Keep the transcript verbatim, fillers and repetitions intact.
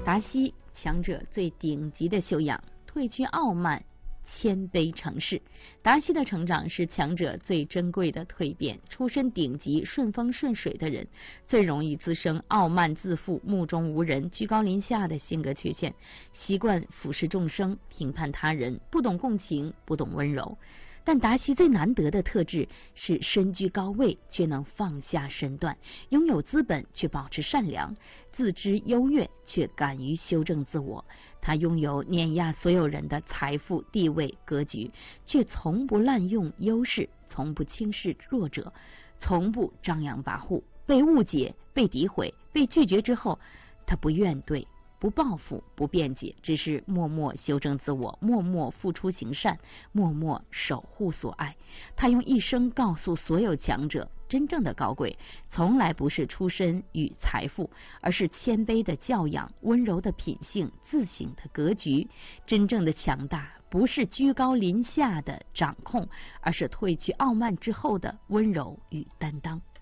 达西强者最顶级的修养，褪去傲慢，谦卑成事。达西的成长是强者最珍贵的蜕变。出身顶级、顺风顺水的人，最容易滋生傲慢自负、目中无人、居高临下的性格缺陷，习惯俯视众生、评判他人，不懂共情，不懂温柔。但达西最难得的特质是身居高位却能放下身段，拥有资本却保持善良，自知优越却敢于修正自我。他拥有碾压所有人的财富、地位、格局，却从不滥用优势，从不轻视弱者，从不张扬跋扈。被误解、被诋毁、被拒绝之后，他不怨怼，不报复，不辩解，只是默默修正自我，默默付出行善，默默守护所爱。他用一生告诉所有强者，真正的高贵从来不是出身与财富，而是谦卑的教养、温柔的品性、自省的格局。真正的强大不是居高临下的掌控，而是褪去傲慢之后的温柔与担当。